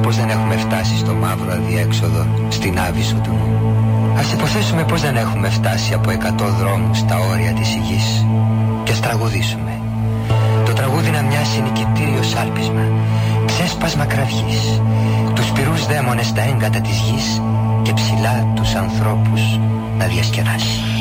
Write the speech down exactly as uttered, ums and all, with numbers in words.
πως δεν έχουμε φτάσει στο μαύρο αδιέξοδο, στην άβυσσο του νου. Ας υποθέσουμε πως δεν έχουμε φτάσει από εκατό δρόμους στα όρια της γης. Και ας τραγουδήσουμε. Το τραγούδι να μοιάσει νοικητήριο σάλπισμα, ξέσπασμα κραυγής, τους πυρούς δαίμονες στα έγκατα της γης και ψηλά τους ανθρώπους να διασκεδάσει.